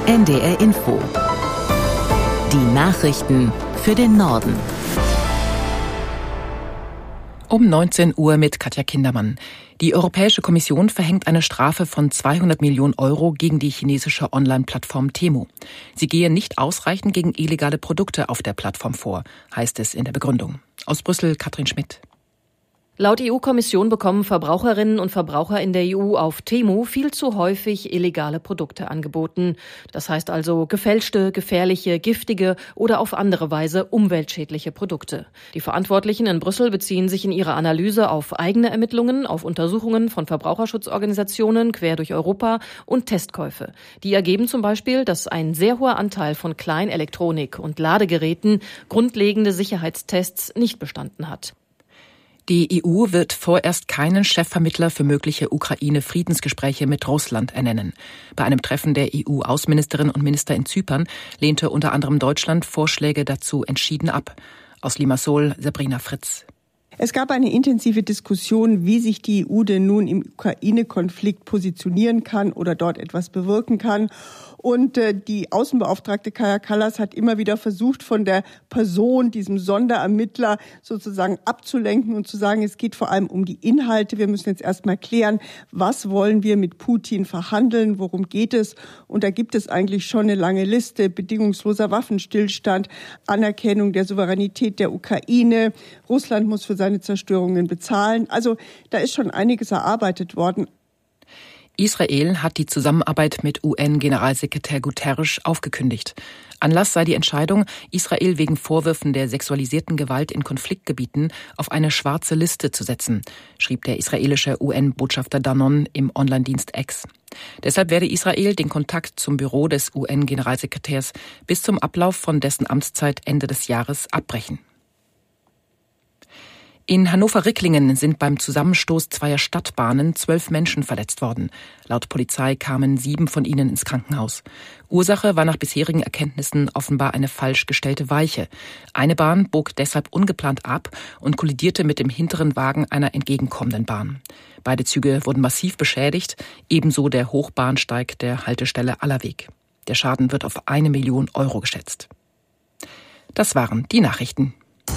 NDR Info. Die Nachrichten für den Norden. Um 19 Uhr mit Katja Kindermann. Die Europäische Kommission verhängt eine Strafe von 200 Millionen Euro gegen die chinesische Online-Plattform Temu. Sie gehe nicht ausreichend gegen illegale Produkte auf der Plattform vor, heißt es in der Begründung. Aus Brüssel Katrin Schmidt. Laut EU-Kommission bekommen Verbraucherinnen und Verbraucher in der EU auf Temu viel zu häufig illegale Produkte angeboten. Das heißt also gefälschte, gefährliche, giftige oder auf andere Weise umweltschädliche Produkte. Die Verantwortlichen in Brüssel beziehen sich in ihrer Analyse auf eigene Ermittlungen, auf Untersuchungen von Verbraucherschutzorganisationen quer durch Europa und Testkäufe. Die ergeben zum Beispiel, dass ein sehr hoher Anteil von Kleinelektronik und Ladegeräten grundlegende Sicherheitstests nicht bestanden hat. Die EU wird vorerst keinen Chefvermittler für mögliche Ukraine-Friedensgespräche mit Russland ernennen. Bei einem Treffen der EU-Außenministerinnen und Minister in Zypern lehnte unter anderem Deutschland Vorschläge dazu entschieden ab. Aus Limassol Sabrina Fritz. Es gab eine intensive Diskussion, wie sich die EU denn nun im Ukraine-Konflikt positionieren kann oder dort etwas bewirken kann. Und die Außenbeauftragte Kaja Kallas hat immer wieder versucht, von der Person, diesem Sonderermittler sozusagen abzulenken und zu sagen, es geht vor allem um die Inhalte. Wir müssen jetzt erstmal klären, was wollen wir mit Putin verhandeln, worum geht es? Und da gibt es eigentlich schon eine lange Liste: bedingungsloser Waffenstillstand, Anerkennung der Souveränität der Ukraine, Russland muss für seine Zerstörungen bezahlen. Also da ist schon einiges erarbeitet worden. Israel hat die Zusammenarbeit mit UN-Generalsekretär Guterres aufgekündigt. Anlass sei die Entscheidung, Israel wegen Vorwürfen der sexualisierten Gewalt in Konfliktgebieten auf eine schwarze Liste zu setzen, schrieb der israelische UN-Botschafter Danon im Online-Dienst X. Deshalb werde Israel den Kontakt zum Büro des UN-Generalsekretärs bis zum Ablauf von dessen Amtszeit Ende des Jahres abbrechen. In Hannover-Ricklingen sind beim Zusammenstoß zweier Stadtbahnen 12 Menschen verletzt worden. Laut Polizei kamen 7 von ihnen ins Krankenhaus. Ursache war nach bisherigen Erkenntnissen offenbar eine falsch gestellte Weiche. Eine Bahn bog deshalb ungeplant ab und kollidierte mit dem hinteren Wagen einer entgegenkommenden Bahn. Beide Züge wurden massiv beschädigt, ebenso der Hochbahnsteig der Haltestelle Allerweg. Der Schaden wird auf 1 Million Euro geschätzt. Das waren die Nachrichten.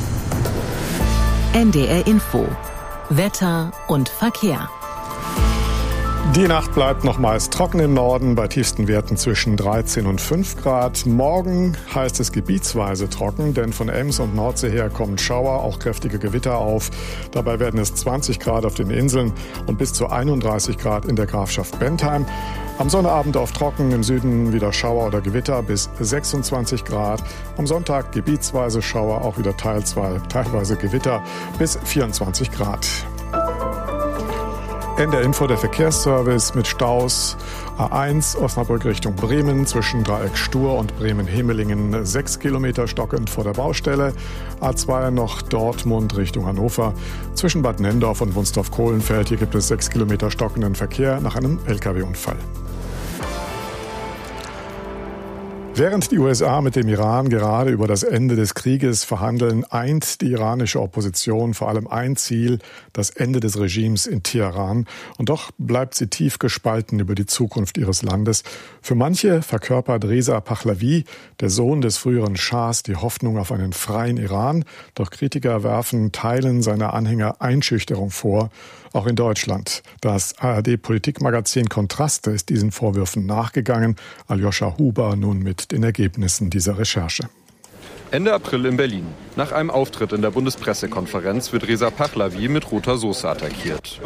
NDR Info. Wetter und Verkehr. Die Nacht bleibt noch meist trocken im Norden, bei tiefsten Werten zwischen 13 und 5 Grad. Morgen heißt es gebietsweise trocken, denn von Ems und Nordsee her kommen Schauer, auch kräftige Gewitter auf. Dabei werden es 20 Grad auf den Inseln und bis zu 31 Grad in der Grafschaft Bentheim. Am Sonnabend auf trocken, im Süden wieder Schauer oder Gewitter bis 26 Grad. Am Sonntag gebietsweise Schauer, auch wieder teilweise Gewitter bis 24 Grad. NDR Info, der Verkehrsservice mit Staus. A1 Osnabrück Richtung Bremen zwischen Dreieck Stur und Bremen-Hemelingen 6 Kilometer stockend vor der Baustelle. A2 noch Dortmund Richtung Hannover zwischen Bad Nenndorf und Wunstorf-Kohlenfeld. Hier gibt es 6 Kilometer stockenden Verkehr nach einem Lkw-Unfall. Während die USA mit dem Iran gerade über das Ende des Krieges verhandeln, eint die iranische Opposition vor allem ein Ziel: das Ende des Regimes in Teheran. Und doch bleibt sie tief gespalten über die Zukunft ihres Landes. Für manche verkörpert Reza Pahlavi, der Sohn des früheren Schahs, die Hoffnung auf einen freien Iran. Doch Kritiker werfen Teilen seiner Anhänger Einschüchterung vor. Auch in Deutschland. Das ARD-Politikmagazin Kontraste ist diesen Vorwürfen nachgegangen. Aljoscha Huber nun mit den Ergebnissen dieser Recherche. Ende April in Berlin. Nach einem Auftritt in der Bundespressekonferenz wird Reza Pahlavi mit roter Soße attackiert.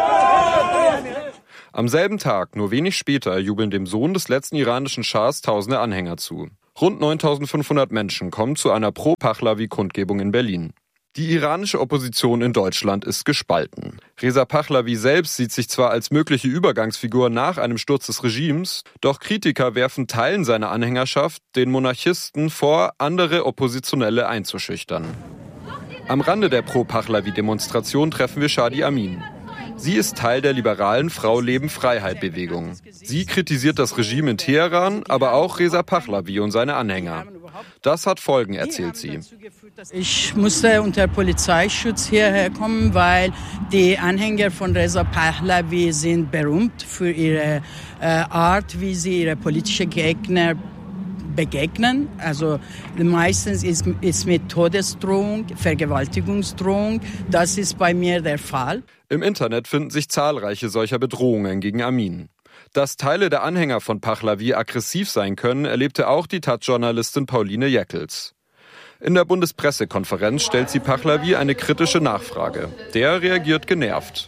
Am selben Tag, nur wenig später, jubeln dem Sohn des letzten iranischen Schahs tausende Anhänger zu. Rund 9.500 Menschen kommen zu einer Pro-Pahlavi-Kundgebung in Berlin. Die iranische Opposition in Deutschland ist gespalten. Reza Pahlavi selbst sieht sich zwar als mögliche Übergangsfigur nach einem Sturz des Regimes, doch Kritiker werfen Teilen seiner Anhängerschaft, den Monarchisten, vor, andere Oppositionelle einzuschüchtern. Am Rande der Pro-Pahlavi-Demonstration treffen wir Shadi Amin. Sie ist Teil der liberalen Frau-Leben-Freiheit-Bewegung. Sie kritisiert das Regime in Teheran, aber auch Reza Pahlavi und seine Anhänger. Das hat Folgen, erzählt sie. Ich musste unter Polizeischutz hierher kommen, weil die Anhänger von Reza Pahlavi sind berühmt für ihre Art, wie sie ihre politischen Gegner begegnen. Also meistens ist mit Todesdrohung, Vergewaltigungsdrohung. Das ist bei mir der Fall. Im Internet finden sich zahlreiche solcher Bedrohungen gegen Amin. Dass Teile der Anhänger von Pahlavi aggressiv sein können, erlebte auch die Taz-Journalistin Pauline Jäckels. In der Bundespressekonferenz stellt sie Pahlavi eine kritische Nachfrage. Der reagiert genervt.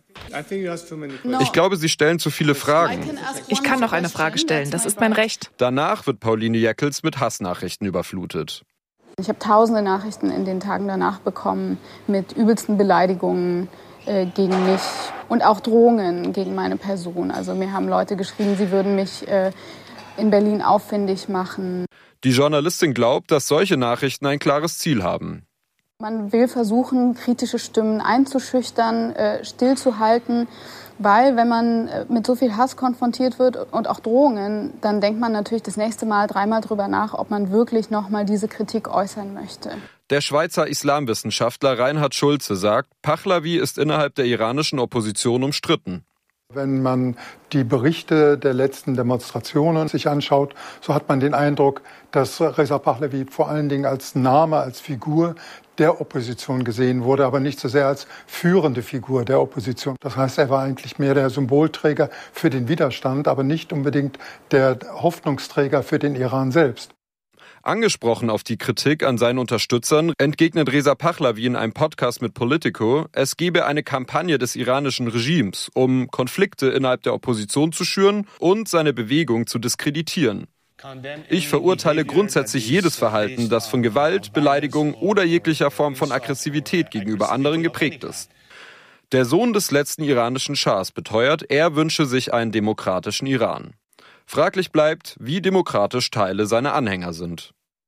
Ich glaube, Sie stellen zu viele Fragen. Ich kann noch eine Frage stellen, das ist mein Recht. Danach wird Pauline Jäckels mit Hassnachrichten überflutet. Ich habe tausende Nachrichten in den Tagen danach bekommen mit übelsten Beleidigungen gegen mich und auch Drohungen gegen meine Person. Also mir haben Leute geschrieben, sie würden mich in Berlin auffindig machen. Die Journalistin glaubt, dass solche Nachrichten ein klares Ziel haben. Man will versuchen, kritische Stimmen einzuschüchtern, stillzuhalten, weil wenn man mit so viel Hass konfrontiert wird und auch Drohungen, dann denkt man natürlich das nächste Mal 3-mal drüber nach, ob man wirklich nochmal diese Kritik äußern möchte. Der Schweizer Islamwissenschaftler Reinhard Schulze sagt, Pahlavi ist innerhalb der iranischen Opposition umstritten. Wenn man die Berichte der letzten Demonstrationen sich anschaut, so hat man den Eindruck, dass Reza Pahlavi vor allen Dingen als Name, als Figur der Opposition gesehen wurde, aber nicht so sehr als führende Figur der Opposition. Das heißt, er war eigentlich mehr der Symbolträger für den Widerstand, aber nicht unbedingt der Hoffnungsträger für den Iran selbst. Angesprochen auf die Kritik an seinen Unterstützern, entgegnet Reza Pahlavi in einem Podcast mit Politico, es gebe eine Kampagne des iranischen Regimes, um Konflikte innerhalb der Opposition zu schüren und seine Bewegung zu diskreditieren. Ich verurteile grundsätzlich jedes Verhalten, das von Gewalt, Beleidigung oder jeglicher Form von Aggressivität gegenüber anderen geprägt ist. Der Sohn des letzten iranischen Schahs beteuert, er wünsche sich einen demokratischen Iran. Fraglich bleibt, wie demokratisch Teile seiner Anhänger sind.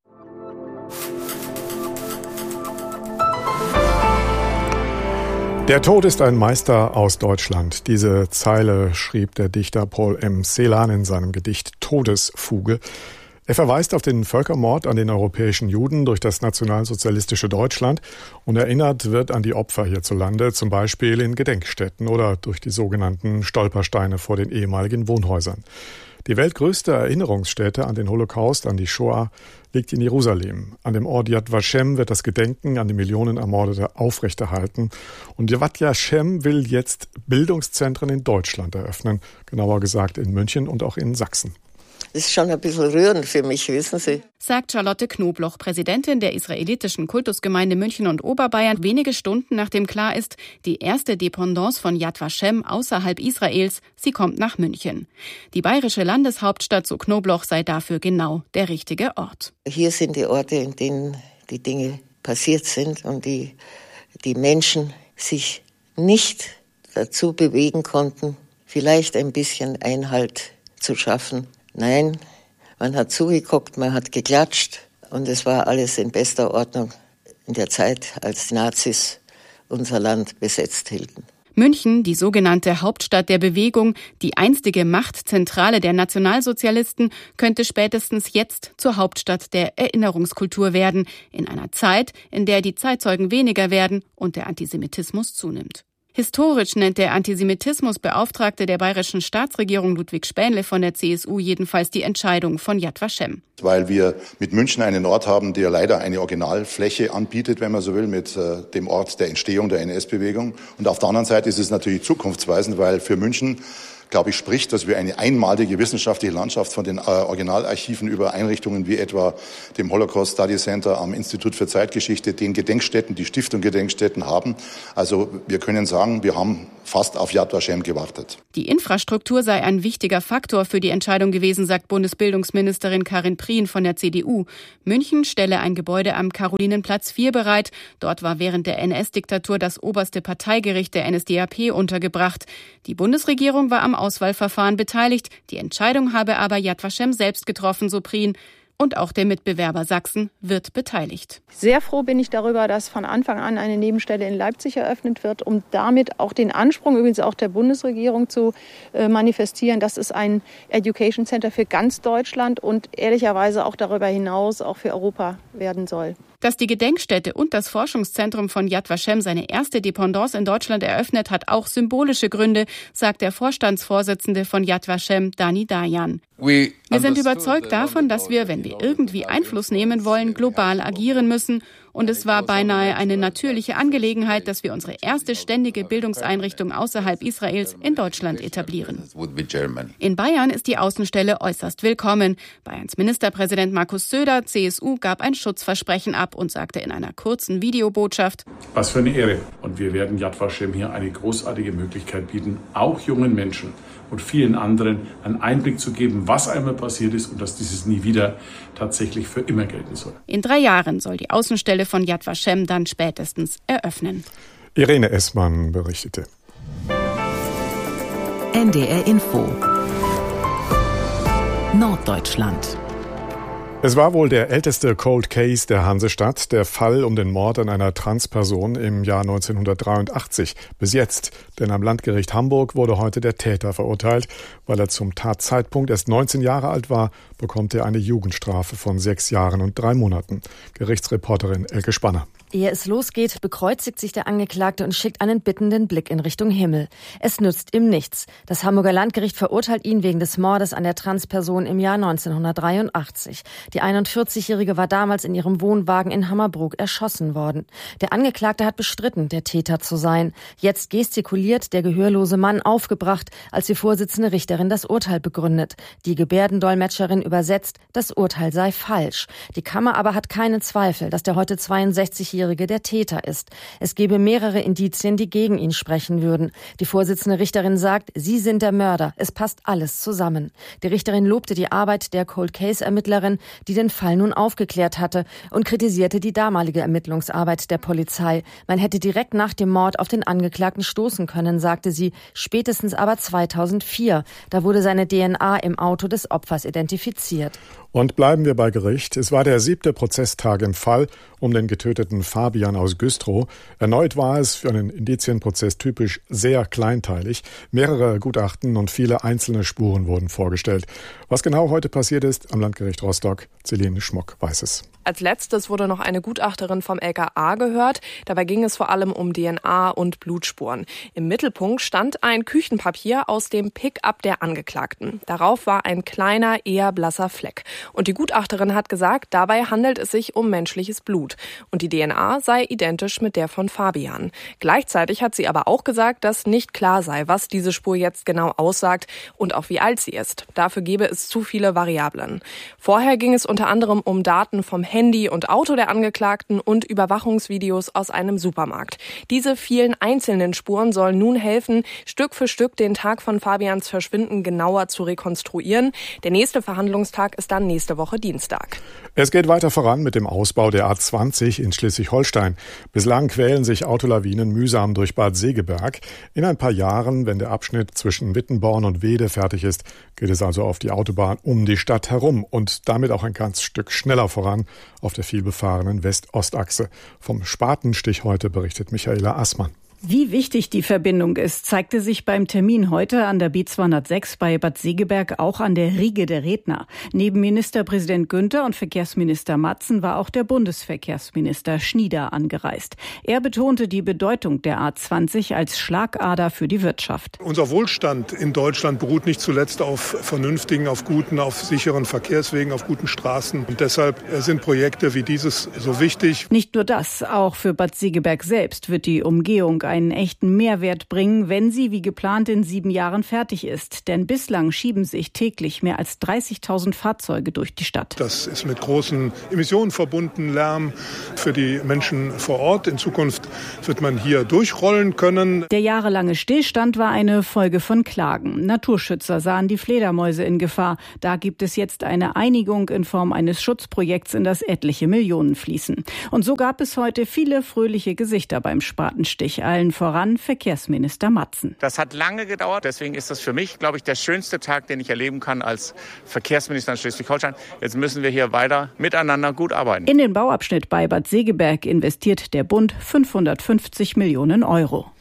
Der Tod ist ein Meister aus Deutschland. Diese Zeile schrieb der Dichter Paul M. Celan in seinem Gedicht Todesfuge. Er verweist auf den Völkermord an den europäischen Juden durch das nationalsozialistische Deutschland und erinnert wird an die Opfer hierzulande, zum Beispiel in Gedenkstätten oder durch die sogenannten Stolpersteine vor den ehemaligen Wohnhäusern. Die weltgrößte Erinnerungsstätte an den Holocaust, an die Shoah, liegt in Jerusalem. An dem Ort Yad Vashem wird das Gedenken an die Millionen Ermordete aufrechterhalten. Und Yad Vashem will jetzt Bildungszentren in Deutschland eröffnen, genauer gesagt in München und auch in Sachsen. Das ist schon ein bisschen rührend für mich, wissen Sie. Sagt Charlotte Knobloch, Präsidentin der israelitischen Kultusgemeinde München und Oberbayern, wenige Stunden nachdem klar ist, die erste Dependance von Yad Vashem außerhalb Israels, sie kommt nach München. Die bayerische Landeshauptstadt, so Knobloch, sei dafür genau der richtige Ort. Hier sind die Orte, in denen die Dinge passiert sind und die Menschen sich nicht dazu bewegen konnten, vielleicht ein bisschen Einhalt zu schaffen. Nein, man hat zugeguckt, man hat geklatscht und es war alles in bester Ordnung in der Zeit, als die Nazis unser Land besetzt hielten. München, die sogenannte Hauptstadt der Bewegung, die einstige Machtzentrale der Nationalsozialisten, könnte spätestens jetzt zur Hauptstadt der Erinnerungskultur werden, in einer Zeit, in der die Zeitzeugen weniger werden und der Antisemitismus zunimmt. Historisch nennt der Antisemitismusbeauftragte der bayerischen Staatsregierung Ludwig Spähnle von der CSU jedenfalls die Entscheidung von Yad Vashem. Weil wir mit München einen Ort haben, der leider eine Originalfläche anbietet, wenn man so will, mit dem Ort der Entstehung der NS-Bewegung. Und auf der anderen Seite ist es natürlich zukunftsweisend, weil für München, glaube ich, spricht, dass wir eine einmalige wissenschaftliche Landschaft von den Originalarchiven über Einrichtungen wie etwa dem Holocaust Study Center am Institut für Zeitgeschichte, den Gedenkstätten, die Stiftung Gedenkstätten haben. Also wir können sagen, wir haben fast auf Yad Vashem gewartet. Die Infrastruktur sei ein wichtiger Faktor für die Entscheidung gewesen, sagt Bundesbildungsministerin Karin Prien von der CDU. München stelle ein Gebäude am Karolinenplatz 4 bereit. Dort war während der NS-Diktatur das oberste Parteigericht der NSDAP untergebracht. Die Bundesregierung war am Auswahlverfahren beteiligt. Die Entscheidung habe aber Yad Vashem selbst getroffen, so Prien. Und auch der Mitbewerber Sachsen wird beteiligt. Sehr froh bin ich darüber, dass von Anfang an eine Nebenstelle in Leipzig eröffnet wird, um damit auch den Ansprung, übrigens auch der Bundesregierung, zu manifestieren. Das ist ein Education Center für ganz Deutschland und ehrlicherweise auch darüber hinaus auch für Europa werden soll. Dass die Gedenkstätte und das Forschungszentrum von Yad Vashem seine erste Dependance in Deutschland eröffnet, hat auch symbolische Gründe, sagt der Vorstandsvorsitzende von Yad Vashem, Dani Dayan. Wir sind überzeugt davon, dass wir, wenn wir irgendwie Einfluss nehmen wollen, global agieren müssen. Und es war beinahe eine natürliche Angelegenheit, dass wir unsere erste ständige Bildungseinrichtung außerhalb Israels in Deutschland etablieren. In Bayern ist die Außenstelle äußerst willkommen. Bayerns Ministerpräsident Markus Söder, CSU, gab ein Schutzversprechen ab und sagte in einer kurzen Videobotschaft: Was für eine Ehre. Und wir werden Yad Vashem hier eine großartige Möglichkeit bieten, auch jungen Menschen und vielen anderen einen Einblick zu geben, was einmal passiert ist und dass dieses nie wieder tatsächlich für immer gelten soll. In 3 Jahren soll die Außenstelle von Yad Vashem dann spätestens eröffnen. Irene Essmann berichtete. NDR Info Norddeutschland. Es war wohl der älteste Cold Case der Hansestadt, der Fall um den Mord an einer Transperson im Jahr 1983. Bis jetzt, denn am Landgericht Hamburg wurde heute der Täter verurteilt. Weil er zum Tatzeitpunkt erst 19 Jahre alt war, bekommt er eine Jugendstrafe von 6 Jahren und 3 Monaten. Gerichtsreporterin Elke Spanner. Ehe es losgeht, bekreuzigt sich der Angeklagte und schickt einen bittenden Blick in Richtung Himmel. Es nützt ihm nichts. Das Hamburger Landgericht verurteilt ihn wegen des Mordes an der Transperson im Jahr 1983. Die 41-Jährige war damals in ihrem Wohnwagen in Hammerbrook erschossen worden. Der Angeklagte hat bestritten, der Täter zu sein. Jetzt gestikuliert der gehörlose Mann aufgebracht, als die Vorsitzende Richterin das Urteil begründet. Die Gebärdendolmetscherin übersetzt, das Urteil sei falsch. Die Kammer aber hat keinen Zweifel, dass der heute 62-Jährige der Täter ist. Es gebe mehrere Indizien, die gegen ihn sprechen würden. Die Vorsitzende Richterin sagt, Sie sind der Mörder. Es passt alles zusammen. Die Richterin lobte die Arbeit der Cold-Case-Ermittlerin, die den Fall nun aufgeklärt hatte, und kritisierte die damalige Ermittlungsarbeit der Polizei. Man hätte direkt nach dem Mord auf den Angeklagten stoßen können, sagte sie, spätestens aber 2004. Da wurde seine DNA im Auto des Opfers identifiziert. Und bleiben wir bei Gericht. Es war der 7. Prozesstag im Fall um den getöteten Fabian aus Güstrow. Erneut war es für einen Indizienprozess typisch sehr kleinteilig. Mehrere Gutachten und viele einzelne Spuren wurden vorgestellt. Was genau heute passiert ist am Landgericht Rostock, Celine Schmock weiß es. Als letztes wurde noch eine Gutachterin vom LKA gehört. Dabei ging es vor allem um DNA und Blutspuren. Im Mittelpunkt stand ein Küchenpapier aus dem Pick-up der Angeklagten. Darauf war ein kleiner, eher blasser Fleck. Und die Gutachterin hat gesagt, dabei handelt es sich um menschliches Blut. Und die DNA sei identisch mit der von Fabian. Gleichzeitig hat sie aber auch gesagt, dass nicht klar sei, was diese Spur jetzt genau aussagt und auch wie alt sie ist. Dafür gebe es zu viele Variablen. Vorher ging es unter anderem um Daten vom Handy und Auto der Angeklagten und Überwachungsvideos aus einem Supermarkt. Diese vielen einzelnen Spuren sollen nun helfen, Stück für Stück den Tag von Fabians Verschwinden genauer zu rekonstruieren. Der nächste Verhandlungstag ist dann nächste Woche Dienstag. Es geht weiter voran mit dem Ausbau der A20 in Schleswig-Holstein. Bislang quälen sich Autolawinen mühsam durch Bad Segeberg. In ein paar Jahren, wenn der Abschnitt zwischen Wittenborn und Wede fertig ist, geht es also auf die Autobahn um die Stadt herum und damit auch ein ganz Stück schneller voran auf der vielbefahrenen West-Ost-Achse. Vom Spatenstich heute berichtet Michaela Assmann. Wie wichtig die Verbindung ist, zeigte sich beim Termin heute an der B206 bei Bad Segeberg auch an der Riege der Redner. Neben Ministerpräsident Günther und Verkehrsminister Matzen war auch der Bundesverkehrsminister Schnieder angereist. Er betonte die Bedeutung der A20 als Schlagader für die Wirtschaft. Unser Wohlstand in Deutschland beruht nicht zuletzt auf vernünftigen, auf guten, auf sicheren Verkehrswegen, auf guten Straßen. Und deshalb sind Projekte wie dieses so wichtig. Nicht nur das, auch für Bad Segeberg selbst wird die Umgehung einen echten Mehrwert bringen, wenn sie wie geplant in 7 Jahren fertig ist. Denn bislang schieben sich täglich mehr als 30.000 Fahrzeuge durch die Stadt. Das ist mit großen Emissionen verbunden, Lärm für die Menschen vor Ort. In Zukunft wird man hier durchrollen können. Der jahrelange Stillstand war eine Folge von Klagen. Naturschützer sahen die Fledermäuse in Gefahr. Da gibt es jetzt eine Einigung in Form eines Schutzprojekts, in das etliche Millionen fließen. Und so gab es heute viele fröhliche Gesichter beim Spatenstich. Allen voran Verkehrsminister Matzen. Das hat lange gedauert, deswegen ist das für mich, glaube ich, der schönste Tag, den ich erleben kann als Verkehrsminister in Schleswig-Holstein. Jetzt müssen wir hier weiter miteinander gut arbeiten. In den Bauabschnitt bei Bad Segeberg investiert der Bund 550 Millionen Euro.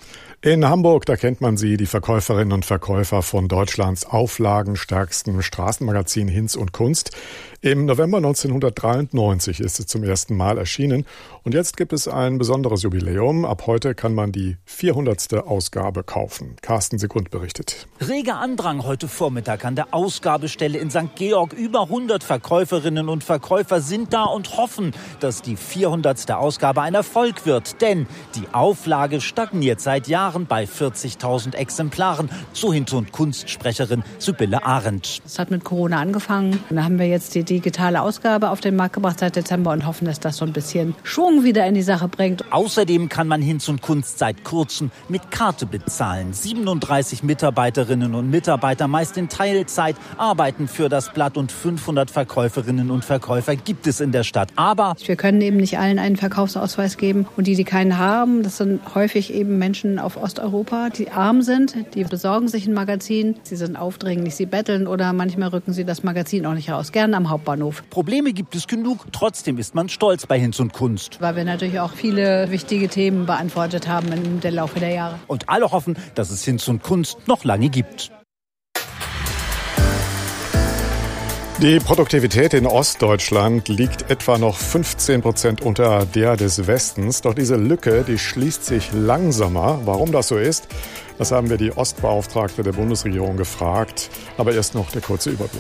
In Hamburg, da kennt man sie, die Verkäuferinnen und Verkäufer von Deutschlands auflagenstärksten Straßenmagazin Hinz und Kunst. Im November 1993 ist es zum ersten Mal erschienen und jetzt gibt es ein besonderes Jubiläum. Ab heute kann man die 400. Ausgabe kaufen. Carsten Sekund berichtet. Reger Andrang heute Vormittag an der Ausgabestelle in St. Georg. Über 100 Verkäuferinnen und Verkäufer sind da und hoffen, dass die 400. Ausgabe ein Erfolg wird. Denn die Auflage stagniert seit Jahren bei 40.000 Exemplaren. So Hinz- und Kunstsprecherin Sibylle Arendt. Es hat mit Corona angefangen. Da haben wir jetzt die digitale Ausgabe auf den Markt gebracht seit Dezember und hoffen, dass das so ein bisschen Schwung wieder in die Sache bringt. Außerdem kann man Hinz und Kunst seit kurzem mit Karte bezahlen. 37 Mitarbeiterinnen und Mitarbeiter, meist in Teilzeit, arbeiten für das Blatt und 500 Verkäuferinnen und Verkäufer gibt es in der Stadt. Aber wir können eben nicht allen einen Verkaufsausweis geben. Und die keinen haben, das sind häufig eben Menschen auf Osteuropa, die arm sind. Die besorgen sich ein Magazin. Sie sind aufdringlich, sie betteln oder manchmal rücken sie das Magazin auch nicht raus. Gerne am Hauptbahnhof. Probleme gibt es genug, trotzdem ist man stolz bei Hinz und Kunst. Weil wir natürlich auch viele wichtige Themen beantwortet haben im Laufe der Jahre. Und alle hoffen, dass es Hinz und Kunst noch lange gibt. Die Produktivität in Ostdeutschland liegt etwa noch 15% unter der des Westens. Doch diese Lücke, die schließt sich langsamer. Warum das so ist, das haben wir die Ostbeauftragte der Bundesregierung gefragt. Aber erst noch der kurze Überblick.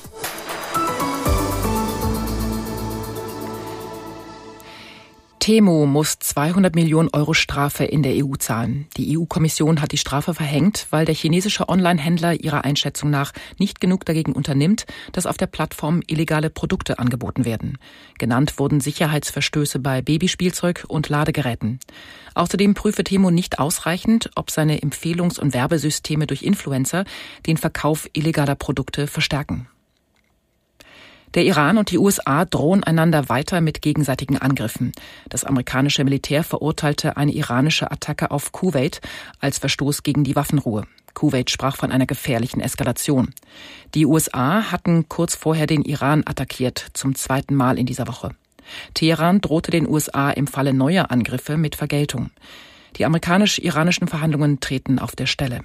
Temu muss 200 Millionen Euro Strafe in der EU zahlen. Die EU-Kommission hat die Strafe verhängt, weil der chinesische Online-Händler ihrer Einschätzung nach nicht genug dagegen unternimmt, dass auf der Plattform illegale Produkte angeboten werden. Genannt wurden Sicherheitsverstöße bei Babyspielzeug und Ladegeräten. Außerdem prüfe Temu nicht ausreichend, ob seine Empfehlungs- und Werbesysteme durch Influencer den Verkauf illegaler Produkte verstärken. Der Iran und die USA drohen einander weiter mit gegenseitigen Angriffen. Das amerikanische Militär verurteilte eine iranische Attacke auf Kuwait als Verstoß gegen die Waffenruhe. Kuwait sprach von einer gefährlichen Eskalation. Die USA hatten kurz vorher den Iran attackiert, zum zweiten Mal in dieser Woche. Teheran drohte den USA im Falle neuer Angriffe mit Vergeltung. Die amerikanisch-iranischen Verhandlungen treten auf der Stelle.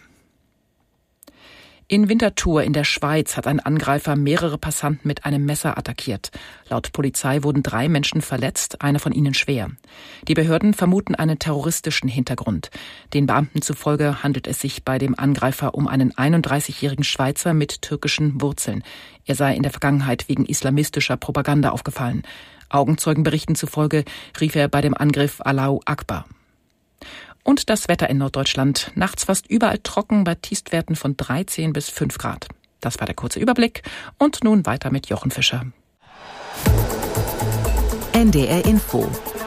In Winterthur in der Schweiz hat ein Angreifer mehrere Passanten mit einem Messer attackiert. Laut Polizei wurden 3 Menschen verletzt, einer von ihnen schwer. Die Behörden vermuten einen terroristischen Hintergrund. Den Beamten zufolge handelt es sich bei dem Angreifer um einen 31-jährigen Schweizer mit türkischen Wurzeln. Er sei in der Vergangenheit wegen islamistischer Propaganda aufgefallen. Augenzeugenberichten zufolge rief er bei dem Angriff Allahu Akbar. Und das Wetter in Norddeutschland. Nachts fast überall trocken bei Tiefstwerten von 13 bis 5 Grad. Das war der kurze Überblick. Und nun weiter mit Jochen Fischer. NDR Info.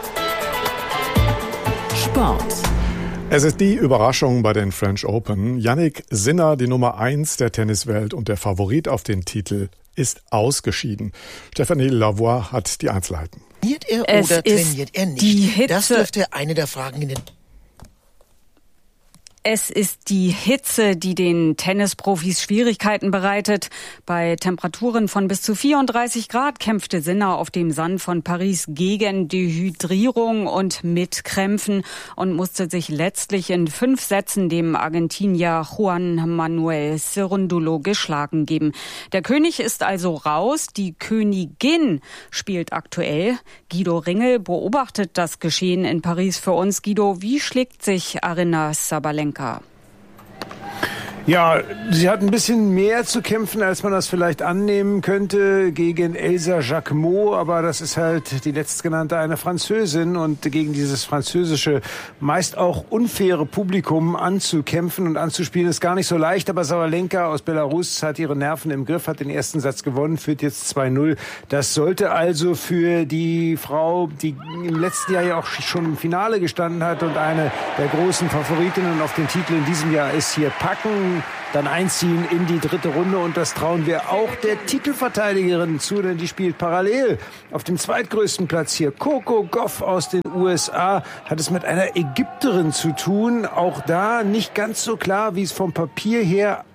Sport. Es ist die Überraschung bei den French Open. Yannick Sinner, die Nummer 1 der Tenniswelt und der Favorit auf den Titel, ist ausgeschieden. Stephanie Lavoie hat die Einzelheiten. Trainiert er oder trainiert er nicht? Das dürfte eine der Fragen in den... Es ist die Hitze, die den Tennisprofis Schwierigkeiten bereitet. Bei Temperaturen von bis zu 34 Grad kämpfte Sinner auf dem Sand von Paris gegen Dehydrierung und mit Krämpfen und musste sich letztlich in 5 Sätzen dem Argentinier Juan Manuel Cerúndolo geschlagen geben. Der König ist also raus, die Königin spielt aktuell. Guido Ringel beobachtet das Geschehen in Paris für uns. Guido, wie schlägt sich Aryna Sabalenka? Ja, sie hat ein bisschen mehr zu kämpfen, als man das vielleicht annehmen könnte gegen Elsa Jacquemot, aber das ist halt die letztgenannte, eine Französin, und gegen dieses französische, meist auch unfaire Publikum anzukämpfen und anzuspielen ist gar nicht so leicht, aber Sabalenka aus Belarus hat ihre Nerven im Griff, hat den ersten Satz gewonnen, führt jetzt 2-0. Das sollte also für die Frau, die im letzten Jahr ja auch schon im Finale gestanden hat und eine der großen Favoritinnen auf den Titel in diesem Jahr ist, hier packen, dann einziehen in die 3. Runde, und das trauen wir auch der Titelverteidigerin zu, denn die spielt parallel auf dem zweitgrößten Platz hier. Coco Gauff aus den USA hat es mit einer Ägypterin zu tun, auch da nicht ganz so klar, wie es vom Papier her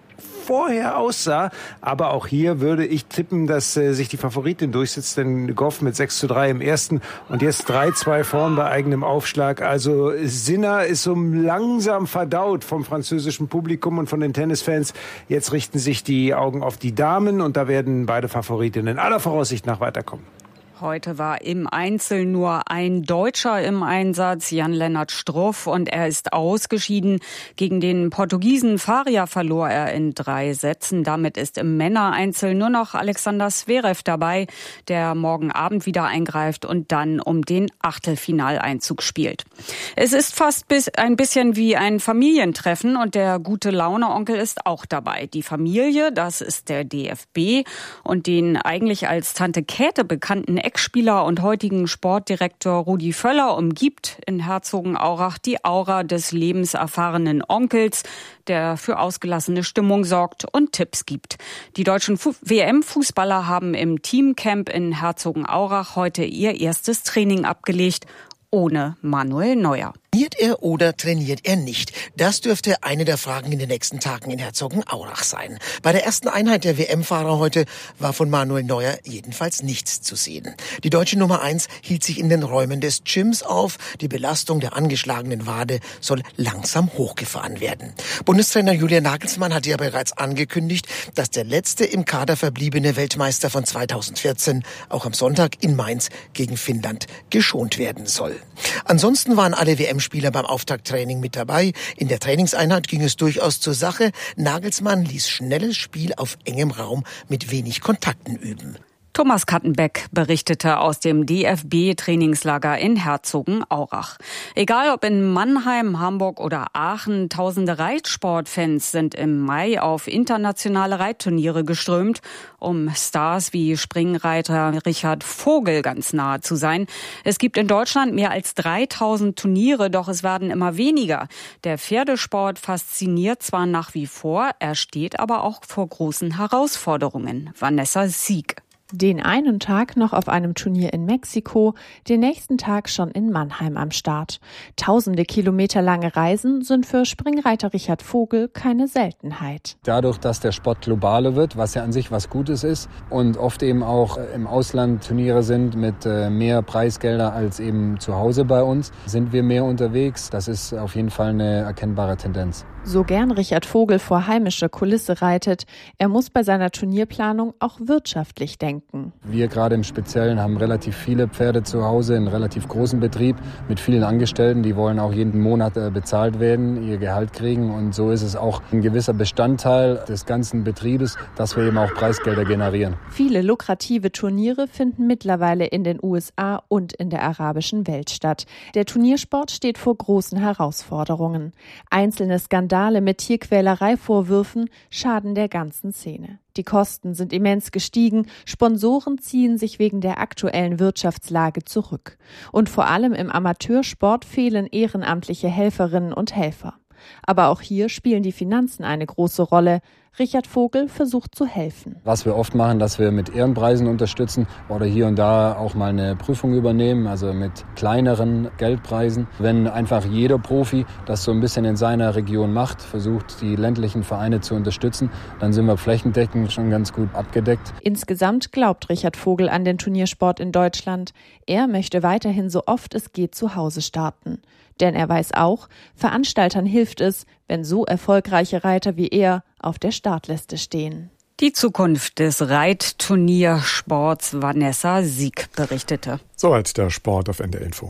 vorher aussah. Aber auch hier würde ich tippen, dass sich die Favoritin durchsetzt, denn Gauff mit 6:3 im ersten und jetzt 3:2 vorn bei eigenem Aufschlag. Also Sinner ist so langsam verdaut vom französischen Publikum und von den Tennisfans. Jetzt richten sich die Augen auf die Damen und da werden beide Favoritinnen aller Voraussicht nach weiterkommen. Heute war im Einzel nur ein Deutscher im Einsatz, Jan-Lennart Struff, und er ist ausgeschieden. Gegen den Portugiesen Faria verlor er in 3 Sätzen. Damit ist im Männereinzel nur noch Alexander Zverev dabei, der morgen Abend wieder eingreift und dann um den Achtelfinaleinzug spielt. Es ist fast ein bisschen wie ein Familientreffen und der gute Laune-Onkel ist auch dabei. Die Familie, das ist der DFB, und den eigentlich als Tante Käthe bekannten Ex-Spieler und heutigen Sportdirektor Rudi Völler umgibt in Herzogenaurach die Aura des lebenserfahrenen Onkels, der für ausgelassene Stimmung sorgt und Tipps gibt. Die deutschen WM-Fußballer haben im Teamcamp in Herzogenaurach heute ihr erstes Training abgelegt, ohne Manuel Neuer. Trainiert er oder trainiert er nicht? Das dürfte eine der Fragen in den nächsten Tagen in Herzogenaurach sein. Bei der ersten Einheit der WM-Fahrer heute war von Manuel Neuer jedenfalls nichts zu sehen. Die deutsche Nummer 1 hielt sich in den Räumen des Gyms auf. Die Belastung der angeschlagenen Wade soll langsam hochgefahren werden. Bundestrainer Julian Nagelsmann hatte ja bereits angekündigt, dass der letzte im Kader verbliebene Weltmeister von 2014 auch am Sonntag in Mainz gegen Finnland geschont werden soll. Ansonsten waren alle WM-Spieler beim Auftakttraining mit dabei. In der Trainingseinheit ging es durchaus zur Sache. Nagelsmann ließ schnelles Spiel auf engem Raum mit wenig Kontakten üben. Thomas Kattenbeck berichtete aus dem DFB-Trainingslager in Herzogenaurach. Egal ob in Mannheim, Hamburg oder Aachen, tausende Reitsportfans sind im Mai auf internationale Reitturniere geströmt, um Stars wie Springreiter Richard Vogel ganz nahe zu sein. Es gibt in Deutschland mehr als 3000 Turniere, doch es werden immer weniger. Der Pferdesport fasziniert zwar nach wie vor, er steht aber auch vor großen Herausforderungen. Vanessa Sieg. Den einen Tag noch auf einem Turnier in Mexiko, den nächsten Tag schon in Mannheim am Start. Tausende Kilometer lange Reisen sind für Springreiter Richard Vogel keine Seltenheit. Dadurch, dass der Sport globaler wird, was ja an sich was Gutes ist und oft eben auch im Ausland Turniere sind mit mehr Preisgelder als eben zu Hause bei uns, sind wir mehr unterwegs. Das ist auf jeden Fall eine erkennbare Tendenz. So gern Richard Vogel vor heimischer Kulisse reitet, er muss bei seiner Turnierplanung auch wirtschaftlich denken. Wir gerade im Speziellen haben relativ viele Pferde zu Hause, einen relativ großen Betrieb mit vielen Angestellten. Die wollen auch jeden Monat bezahlt werden, ihr Gehalt kriegen. Und so ist es auch ein gewisser Bestandteil des ganzen Betriebes, dass wir eben auch Preisgelder generieren. Viele lukrative Turniere finden mittlerweile in den USA und in der arabischen Welt statt. Der Turniersport steht vor großen Herausforderungen. Einzelne Skandale mit Tierquälerei-Vorwürfen schaden der ganzen Szene. Die Kosten sind immens gestiegen, Sponsoren ziehen sich wegen der aktuellen Wirtschaftslage zurück. Und vor allem im Amateursport fehlen ehrenamtliche Helferinnen und Helfer. Aber auch hier spielen die Finanzen eine große Rolle. Richard Vogel versucht zu helfen. Was wir oft machen, dass wir mit Ehrenpreisen unterstützen oder hier und da auch mal eine Prüfung übernehmen, also mit kleineren Geldpreisen. Wenn einfach jeder Profi das so ein bisschen in seiner Region macht, versucht die ländlichen Vereine zu unterstützen, dann sind wir flächendeckend schon ganz gut abgedeckt. Insgesamt glaubt Richard Vogel an den Turniersport in Deutschland. Er möchte weiterhin so oft es geht zu Hause starten. Denn er weiß auch, Veranstaltern hilft es, wenn so erfolgreiche Reiter wie er auf der Startliste stehen. Die Zukunft des Reitturniersports, Vanessa Sieg berichtete. Soweit der Sport auf NDR Info.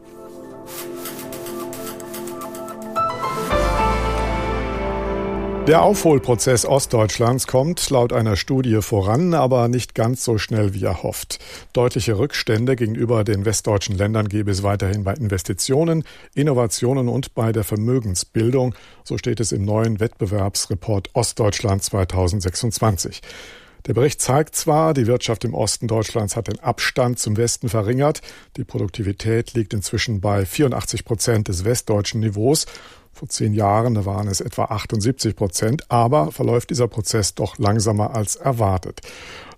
Der Aufholprozess Ostdeutschlands kommt laut einer Studie voran, aber nicht ganz so schnell wie erhofft. Deutliche Rückstände gegenüber den westdeutschen Ländern gäbe es weiterhin bei Investitionen, Innovationen und bei der Vermögensbildung. So steht es im neuen Wettbewerbsreport Ostdeutschland 2026. Der Bericht zeigt zwar, die Wirtschaft im Osten Deutschlands hat den Abstand zum Westen verringert. Die Produktivität liegt inzwischen bei 84% des westdeutschen Niveaus. Vor 10 Jahren waren es etwa 78%, aber verläuft dieser Prozess doch langsamer als erwartet.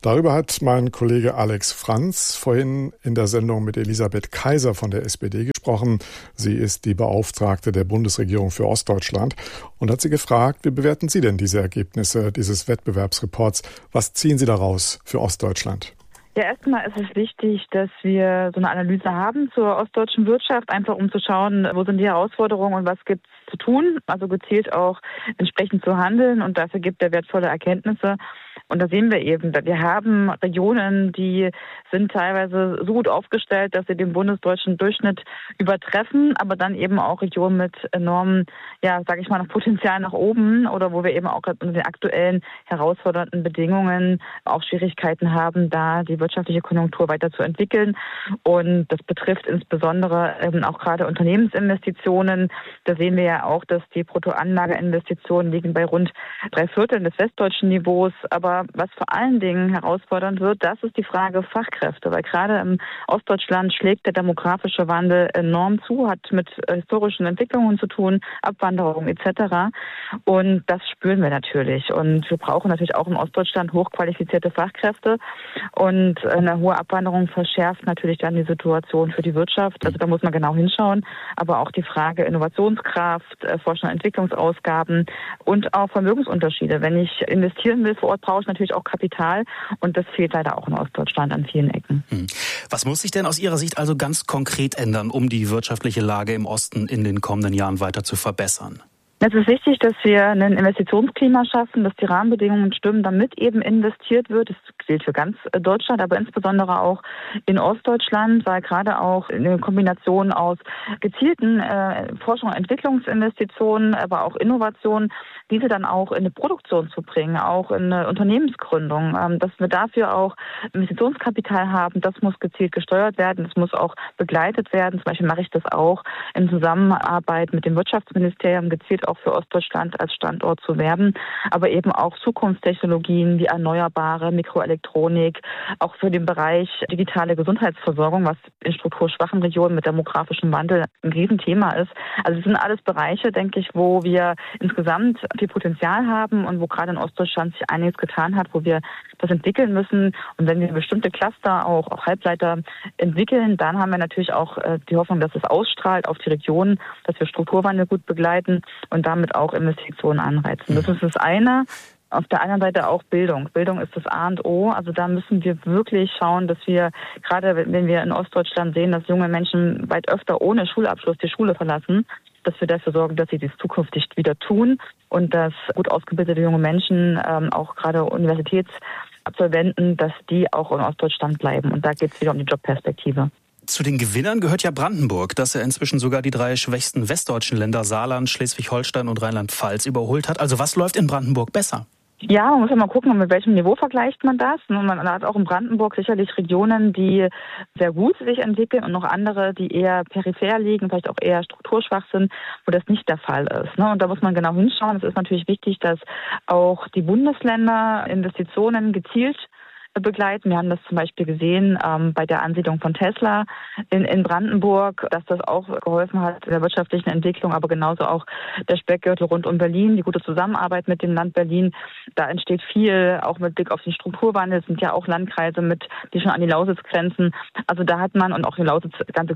Darüber hat mein Kollege Alex Franz vorhin in der Sendung mit Elisabeth Kaiser von der SPD gesprochen. Sie ist die Beauftragte der Bundesregierung für Ostdeutschland und hat sie gefragt, wie bewerten Sie denn diese Ergebnisse dieses Wettbewerbsreports? Was ziehen Sie daraus für Ostdeutschland? Ja, erstmal ist es wichtig, dass wir so eine Analyse haben zur ostdeutschen Wirtschaft, einfach um zu schauen, wo sind die Herausforderungen und was gibt es zu tun, also gezielt auch entsprechend zu handeln, und dafür gibt er wertvolle Erkenntnisse. Und da sehen wir eben, wir haben Regionen, die sind teilweise so gut aufgestellt, dass sie den bundesdeutschen Durchschnitt übertreffen, aber dann eben auch Regionen mit enormem, noch Potenzial nach oben, oder wo wir eben auch unter den aktuellen herausfordernden Bedingungen auch Schwierigkeiten haben, da die wirtschaftliche Konjunktur weiterzuentwickeln. Und das betrifft insbesondere auch gerade Unternehmensinvestitionen. Da sehen wir ja auch, dass die Bruttoanlageinvestitionen liegen bei rund 3/4 des westdeutschen Niveaus. Aber was vor allen Dingen herausfordernd wird, das ist die Frage Fachkräfte, weil gerade im Ostdeutschland schlägt der demografische Wandel enorm zu, hat mit historischen Entwicklungen zu tun, Abwanderung etc. Und das spüren wir natürlich. Und wir brauchen natürlich auch in Ostdeutschland hochqualifizierte Fachkräfte. Und eine hohe Abwanderung verschärft natürlich dann die Situation für die Wirtschaft. Also da muss man genau hinschauen. Aber auch die Frage Innovationskraft, Forschung und Entwicklungsausgaben und auch Vermögensunterschiede. Wenn ich investieren will vor Ort, brauche ich natürlich auch Kapital. Und das fehlt leider auch in Ostdeutschland an vielen Ecken. Was muss sich denn aus Ihrer Sicht also ganz konkret ändern, um die wirtschaftliche Lage im Osten in den kommenden Jahren weiter zu verbessern? Es ist wichtig, dass wir ein Investitionsklima schaffen, dass die Rahmenbedingungen stimmen, damit eben investiert wird. Das gilt für ganz Deutschland, aber insbesondere auch in Ostdeutschland, weil gerade auch eine Kombination aus gezielten Forschung- und Entwicklungsinvestitionen, aber auch Innovationen, diese dann auch in eine Produktion zu bringen, auch in eine Unternehmensgründung, dass wir dafür auch Investitionskapital haben, das muss gezielt gesteuert werden, das muss auch begleitet werden. Zum Beispiel mache ich das auch in Zusammenarbeit mit dem Wirtschaftsministerium, gezielt auch für Ostdeutschland als Standort zu werben, aber eben auch Zukunftstechnologien wie erneuerbare Mikroelektronik, auch für den Bereich digitale Gesundheitsversorgung, was in strukturschwachen Regionen mit demografischem Wandel ein Riesenthema ist. Also es sind alles Bereiche, denke ich, wo wir insgesamt viel Potenzial haben und wo gerade in Ostdeutschland sich einiges getan hat, wo wir das entwickeln müssen. Und wenn wir bestimmte Cluster, auch Halbleiter entwickeln, dann haben wir natürlich auch die Hoffnung, dass es ausstrahlt auf die Region, dass wir Strukturwandel gut begleiten und damit auch Investitionen anreizen. Das ist das eine. Auf der anderen Seite auch Bildung. Bildung ist das A und O. Also da müssen wir wirklich schauen, dass wir, gerade wenn wir in Ostdeutschland sehen, dass junge Menschen weit öfter ohne Schulabschluss die Schule verlassen, dass wir dafür sorgen, dass sie dies zukünftig wieder tun und dass gut ausgebildete junge Menschen, auch gerade Universitätsabsolventen, dass die auch in Ostdeutschland bleiben. Und da geht es wieder um die Jobperspektive. Zu den Gewinnern gehört ja Brandenburg, das ja inzwischen sogar die 3 schwächsten westdeutschen Länder Saarland, Schleswig-Holstein und Rheinland-Pfalz überholt hat. Also was läuft in Brandenburg besser? Ja, man muss ja mal gucken, mit welchem Niveau vergleicht man das. Und man hat auch in Brandenburg sicherlich Regionen, die sehr gut sich entwickeln und noch andere, die eher peripher liegen, vielleicht auch eher strukturschwach sind, wo das nicht der Fall ist. Und da muss man genau hinschauen. Es ist natürlich wichtig, dass auch die Bundesländer Investitionen gezielt begleiten. Wir haben das zum Beispiel gesehen bei der Ansiedlung von Tesla in Brandenburg, dass das auch geholfen hat der wirtschaftlichen Entwicklung, aber genauso auch der Speckgürtel rund um Berlin, die gute Zusammenarbeit mit dem Land Berlin. Da entsteht viel, auch mit Blick auf den Strukturwandel. Es sind ja auch Landkreise die schon an die Lausitz grenzen. Also da hat man, und auch die Lausitz, ganze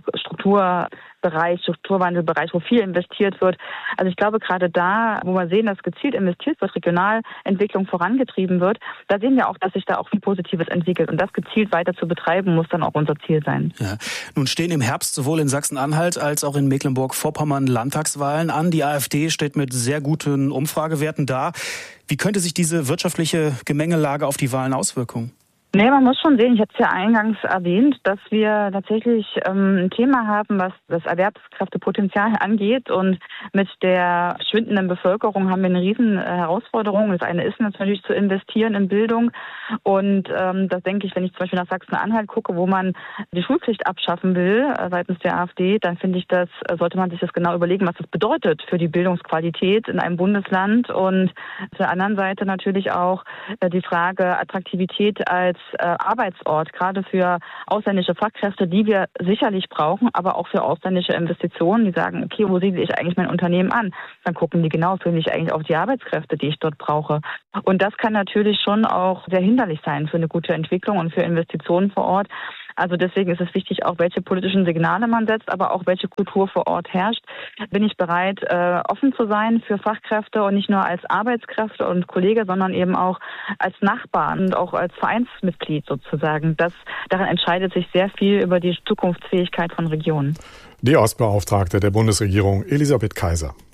Strukturwandelbereich, wo viel investiert wird. Also ich glaube, gerade da, wo wir sehen, dass gezielt investiert wird, Regionalentwicklung vorangetrieben wird, da sehen wir auch, dass sich da auch viel Positives entwickelt. Und das gezielt weiter zu betreiben, muss dann auch unser Ziel sein. Ja. Nun stehen im Herbst sowohl in Sachsen-Anhalt als auch in Mecklenburg-Vorpommern Landtagswahlen an. Die AfD steht mit sehr guten Umfragewerten da. Wie könnte sich diese wirtschaftliche Gemengelage auf die Wahlen auswirken? Nee, man muss schon sehen, ich hatte es ja eingangs erwähnt, dass wir tatsächlich ein Thema haben, was das Erwerbskräftepotenzial angeht, und mit der schwindenden Bevölkerung haben wir eine riesen Herausforderung. Das eine ist natürlich zu investieren in Bildung, und das denke ich, wenn ich zum Beispiel nach Sachsen-Anhalt gucke, wo man die Schulpflicht abschaffen will seitens der AfD, dann finde ich, sollte man sich das genau überlegen, was das bedeutet für die Bildungsqualität in einem Bundesland, und auf der anderen Seite natürlich auch die Frage Attraktivität als Arbeitsort, gerade für ausländische Fachkräfte, die wir sicherlich brauchen, aber auch für ausländische Investitionen, die sagen, okay, wo siedle ich eigentlich mein Unternehmen an? Dann gucken die genau, finde ich eigentlich auch die Arbeitskräfte, die ich dort brauche. Und das kann natürlich schon auch sehr hinderlich sein für eine gute Entwicklung und für Investitionen vor Ort. Also deswegen ist es wichtig, auch welche politischen Signale man setzt, aber auch welche Kultur vor Ort herrscht. Bin ich bereit, offen zu sein für Fachkräfte und nicht nur als Arbeitskräfte und Kollege, sondern eben auch als Nachbar und auch als Vereinsmitglied sozusagen. Daran entscheidet sich sehr viel über die Zukunftsfähigkeit von Regionen. Die Ostbeauftragte der Bundesregierung Elisabeth Kaiser.